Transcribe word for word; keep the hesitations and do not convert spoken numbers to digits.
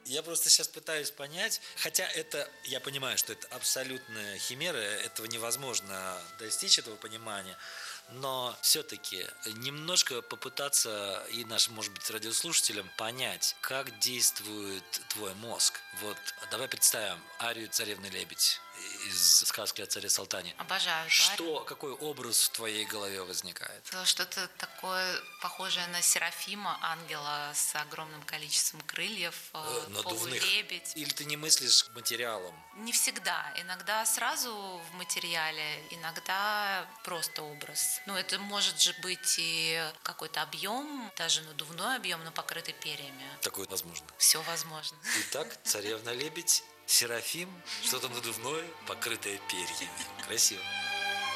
Я просто сейчас пытаюсь понять, хотя это, я понимаю, что это абсолютная химера, этого невозможно достичь, этого понимания, но все-таки немножко попытаться и нашим, может быть, радиослушателям понять, как действует твой мозг. Вот давай представим арию «Царевны лебедь» из сказки о царе Салтане. Обожаю эту Что, арию. какой образ в твоей голове возникает? Что-то такое похожее на Серафима, ангела с огромным количеством крыльев, Э, надувных. полулебедь. Или ты не мыслишь материалом? Не всегда. Иногда сразу в материале, иногда просто образ. Ну, это может же быть и какой-то объем, даже надувной объем, но покрытый перьями. Такое возможно. Все возможно. Итак, царевна-лебедь, Серафим, что-то надувное, покрытое перьями. Красиво.